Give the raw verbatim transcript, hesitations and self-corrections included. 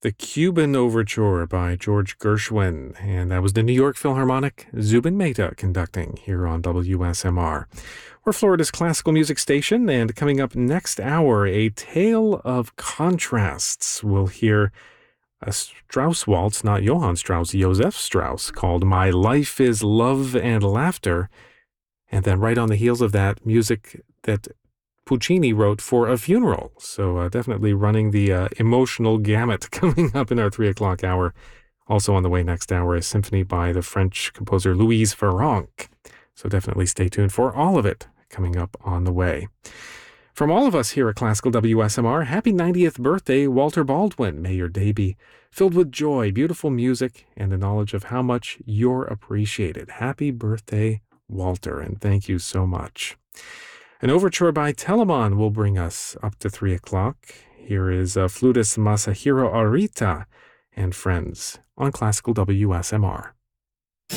The Cuban Overture by George Gershwin, and that was the New York Philharmonic, Zubin Mehta conducting here on W S M R. We're Florida's classical music station, and coming up next hour, a tale of contrasts. We'll hear a Strauss waltz, not Johann Strauss, Joseph Strauss, called My Life is Love and Laughter. And then right on the heels of that, music that Puccini wrote for a funeral. So uh, definitely running the uh, emotional gamut coming up in our three o'clock hour. Also on the way next hour, a symphony by the French composer Louise Farrenc. So definitely stay tuned for all of it coming up on the way. From all of us here at Classical W S M R, happy ninetieth birthday, Walter Baldwin. May your day be filled with joy, beautiful music, and the knowledge of how much you're appreciated. Happy birthday, Walter, and thank you so much. An overture by Telemann will bring us up to three o'clock. Here is uh, flutist Masahiro Arita and friends on Classical W S M R.